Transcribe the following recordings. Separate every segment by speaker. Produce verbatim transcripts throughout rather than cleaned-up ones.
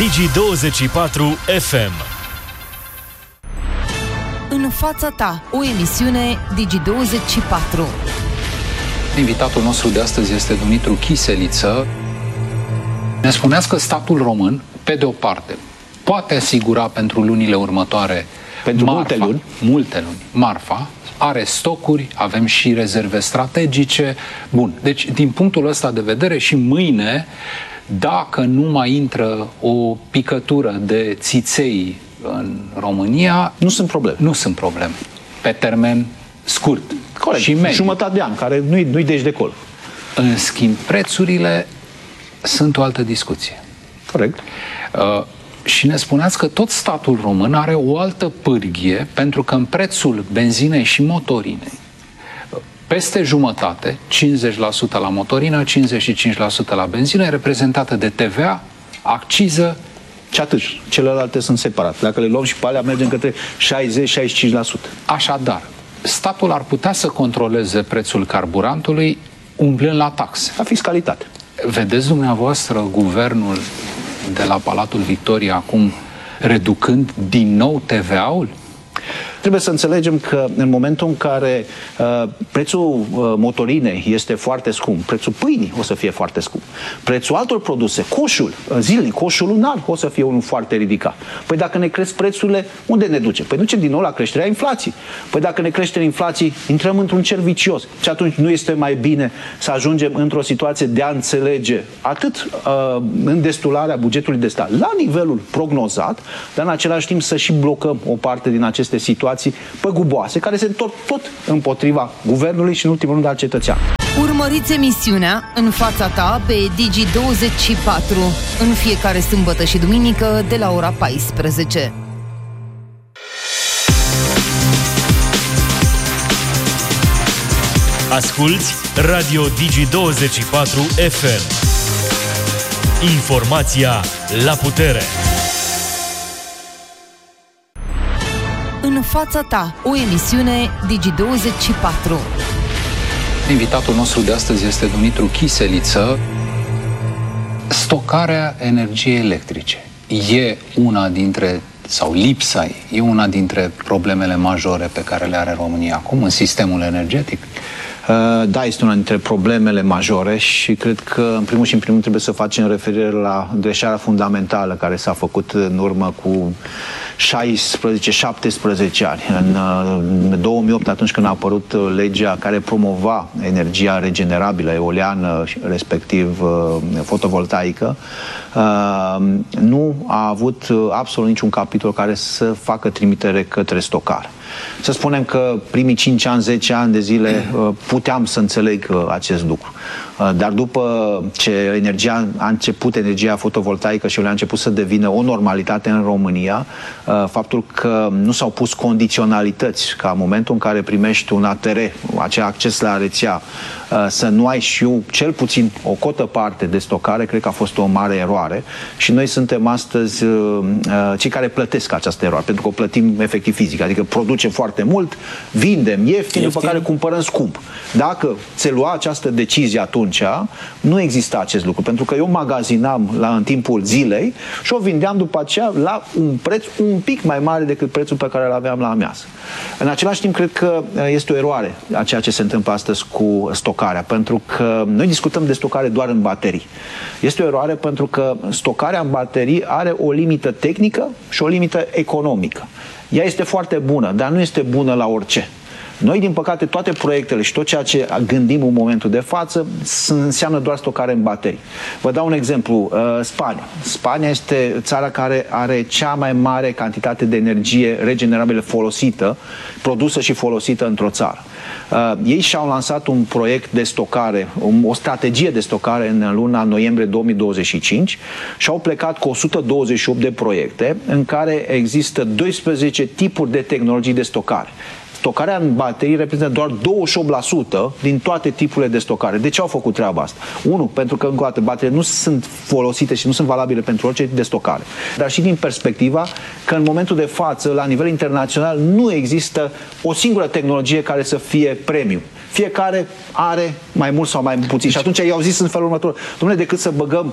Speaker 1: Digi douăzeci și patru F M.
Speaker 2: În fața ta, o emisiune Digi douăzeci și patru.
Speaker 3: Invitatul nostru de astăzi este Dumitru Chiseliță. Ne spuneați că statul român, pe de o parte, poate asigura pentru lunile următoare
Speaker 4: pentru
Speaker 3: marfa,
Speaker 4: multe luni,
Speaker 3: multe luni, marfa, are stocuri, avem și rezerve strategice. Bun, deci din punctul ăsta de vedere și mâine, dacă nu mai intră o picătură de țiței în România,
Speaker 4: nu sunt probleme.
Speaker 3: Nu sunt probleme. Pe termen scurt.
Speaker 4: Corect.
Speaker 3: Și mediu.
Speaker 4: Jumătate de an, care nu-i, nu-i deci de col.
Speaker 3: În schimb, prețurile sunt o altă discuție.
Speaker 4: Corect.
Speaker 3: Uh, și ne spuneați că tot statul român are o altă pârghie, pentru că în prețul benzinei și motorinei, peste jumătate, cincizeci la sută la motorină, cincizeci și cinci la sută la benzină, e reprezentată de T V A, acciză.
Speaker 4: Și atât. Celelalte sunt separate. Dacă le luăm și pe alea, mergem către șaizeci la șaizeci și cinci la sută.
Speaker 3: Așadar, statul ar putea să controleze prețul carburantului umblând la taxe.
Speaker 4: La fiscalitate.
Speaker 3: Vedeți dumneavoastră guvernul de la Palatul Victoriei acum reducând din nou T V A-ul?
Speaker 4: Trebuie să înțelegem că în momentul în care uh, prețul uh, motorinei este foarte scump, prețul pâinii o să fie foarte scump, prețul altor produse, coșul uh, zilnic, coșul lunar o să fie unul foarte ridicat. Păi dacă ne cresc prețurile, unde ne duce? Păi ducem din nou la creșterea inflației. Păi dacă ne crește inflații, intrăm într-un cer vicios. Și atunci nu este mai bine să ajungem într-o situație de a înțelege atât uh, în destularea bugetului de stat la nivelul prognozat, dar în același timp să și blocăm o parte din aceste situații păguboase, care se întorc tot împotriva guvernului și în ultimul rând al cetățean.
Speaker 2: Urmăriți emisiunea În fața ta pe Digi douăzeci și patru în fiecare sâmbătă și duminică de la ora paisprezece.
Speaker 1: Asculți Radio Digi douăzeci și patru F M. Informația la putere.
Speaker 2: În fața ta, o emisiune Digi douăzeci și patru.
Speaker 3: Invitatul nostru de astăzi este Dumitru Chiseliță. Stocarea energiei electrice e una dintre, sau lipsa ei, e una dintre problemele majore pe care le are România acum în sistemul energetic?
Speaker 4: Da, este una dintre problemele majore și cred că în primul și în primul trebuie să facem referire la greșeala fundamentală care s-a făcut în urmă cu șaisprezece șaptesprezece ani. În două mii opt, atunci când a apărut legea care promova energia regenerabilă, eoliană, respectiv fotovoltaică, nu a avut absolut niciun capitol care să facă trimitere către stocare. Să spunem că primii cinci ani, zece ani de zile puteam să înțeleg acest lucru. Dar după ce energia a început, energia fotovoltaică și a început să devină o normalitate în România, faptul că nu s-au pus condiționalități ca în momentul în care primești un A T R, acel acces la rețea, să nu ai și eu cel puțin o cotă parte de stocare, cred că a fost o mare eroare și noi suntem astăzi cei care plătesc această eroare, pentru că o plătim efectiv fizic, adică producem foarte mult, vindem ieftin, ieftin, după care cumpărăm scump. Dacă ți lua această decizie atunci, nu exista acest lucru, pentru că eu magazinam la, în timpul zilei și o vindeam după aceea la un preț un pic mai mare decât prețul pe care îl aveam la amiază. În același timp, cred că este o eroare a ceea ce se întâmplă astăzi cu stocarea, pentru că noi discutăm de stocare doar în baterii. Este o eroare pentru că stocarea în baterii are o limită tehnică și o limită economică. Ea este foarte bună, dar nu este bună la orice. Noi, din păcate, toate proiectele și tot ceea ce gândim în momentul de față înseamnă doar stocare în baterii. Vă dau un exemplu. Spania. Spania este țara care are cea mai mare cantitate de energie regenerabilă folosită, produsă și folosită într-o țară. Ei și-au lansat un proiect de stocare, o strategie de stocare în luna noiembrie două mii douăzeci și cinci și au plecat cu o sută douăzeci și opt de proiecte în care există doisprezece tipuri de tehnologii de stocare. Stocarea în baterii reprezintă doar douăzeci și opt la sută din toate tipurile de stocare. De ce au făcut treaba asta? Unu, pentru că, încă o dată, bateriile nu sunt folosite și nu sunt valabile pentru orice tip de stocare. Dar și din perspectiva că în momentul de față, la nivel internațional, nu există o singură tehnologie care să fie premium. Fiecare are mai mult sau mai puțin. Și atunci i-au zis în felul următor: dom'le, decât să băgăm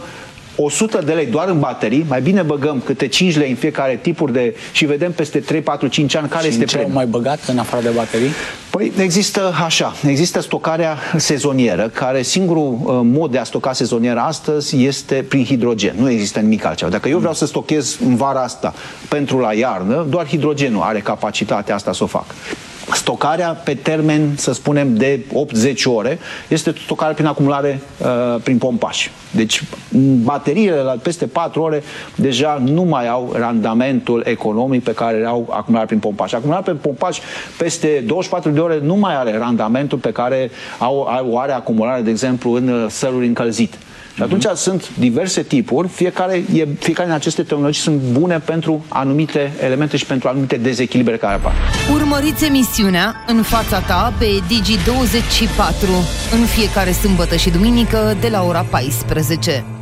Speaker 4: o sută de lei doar în baterii, mai bine băgăm câte cinci lei în fiecare tipuri de și vedem peste trei, patru, cinci ani care
Speaker 5: și
Speaker 4: este
Speaker 5: premiul. Mai băgat în afară de baterii?
Speaker 4: Păi există așa, există stocarea sezonieră, care singurul uh, mod de a stoca sezonier astăzi este prin hidrogen. Nu există nimic altceva. Dacă eu vreau să stochez în vara asta pentru la iarnă, doar hidrogenul are capacitatea asta să o fac. Stocarea pe termen, să spunem, de opt zece ore este stocarea prin acumulare uh, prin pompaj. Deci bateriile la peste patru ore deja nu mai au randamentul economic pe care au acumularea prin pompaj. Acumularea prin pompaj peste douăzeci și patru de ore nu mai are randamentul pe care au, au, are acumulare, de exemplu, în săruri încălzite. Și atunci mm-hmm. sunt diverse tipuri, fiecare, e, fiecare din aceste tehnologii sunt bune pentru anumite elemente și pentru anumite dezechilibre care apar.
Speaker 2: Urmăriți emisiunea În fața ta pe Digi douăzeci și patru în fiecare sâmbătă și duminică de la ora paisprezece.